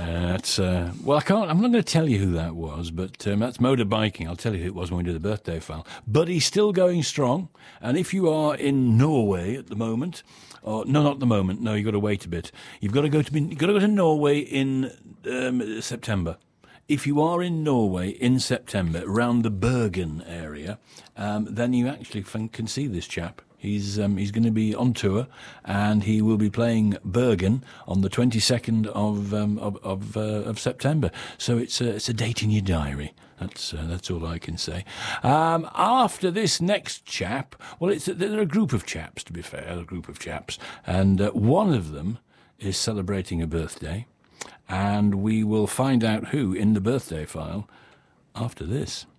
Well, I can't. I'm not going to tell you who that was, but that's motorbiking. I'll tell you who it was when we do the birthday file. But he's still going strong. And if you are in Norway at the moment, or no, not at the moment. No, you've got to wait a bit. You've got to go to Norway in September. If you are in Norway in September, around the Bergen area, then you actually can see this chap. He's going to be on tour, and he will be playing Bergen on the 22nd of September. So it's a date in your diary. That's all I can say. After this next chap, well, they're a group of chaps, to be fair, and one of them is celebrating a birthday, and we will find out who in the birthday file after this.